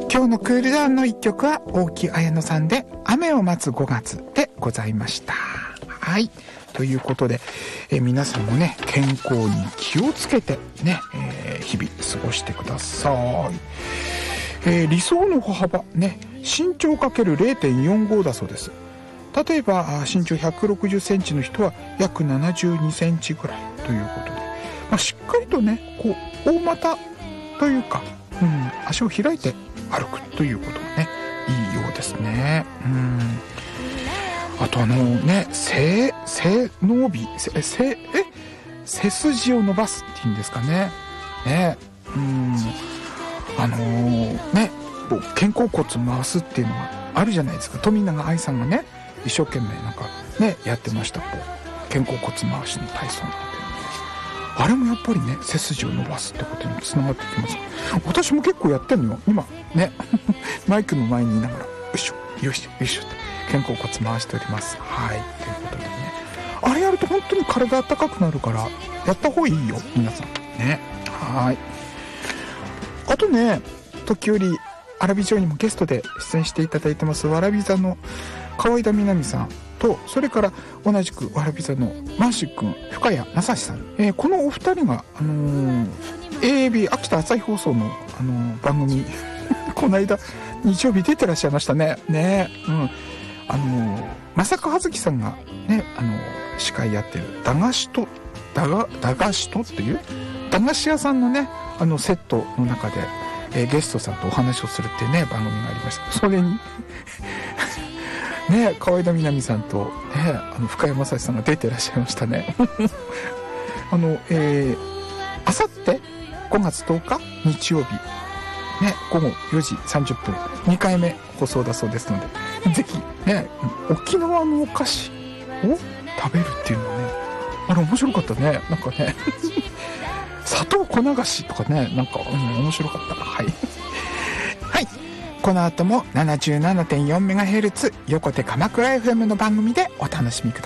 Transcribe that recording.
今日のクールダウンの一曲は大木綾乃さんで雨を待つ5月でございました。はい、ということで、皆さんもね健康に気をつけてね、日々過ごしてください。理想の歩幅ね、身長 ×0.45 だそうです。例えば身長160センチの人は約72センチぐらいということで、しっかりとねこう大股というか、足を開いて歩くということもねいいようですね。あとね背伸び背筋を伸ばすっていうんですかね。肩甲骨回すっていうのがあるじゃないですか。富永愛さんがね一生懸命なんかねやってました。こう肩甲骨回しの体操なんて、あれもやっぱりね背筋を伸ばすってことにつながってきます。私も結構やってんのよ今ねマイクの前にいながらよいしょよいしょよいしょって肩甲骨回しております。はい、ということでね、あれやると本当に体温かくなるからやった方がいいよ皆さんね。はい、あとね時折アラビジョーにもゲストで出演していただいてますわらび座の河井田みなみさんと、それから同じくわらび座のマンシックン深谷正史さん、このお二人が、AAB 秋田朝日放送の、番組この間日曜日出てらっしゃいましたね。正岡葉月さんがね司会やってる駄菓子とっていう駄菓子屋さんのねセットの中で、ゲストさんとお話をするっていうね番組がありました。それにね河井田みなみさんと、ね、深谷正史さんが出てらっしゃいましたね。あさって5月10日日曜日ね午後4時30分2回目放送だそうですので、ぜひね沖縄のお菓子を食べるっていうのはね面白かったね。なんかね砂糖粉菓子とかねなんか、面白かった。はいはい、この後も 77.4MHz 横手鎌倉 FM の番組でお楽しみください。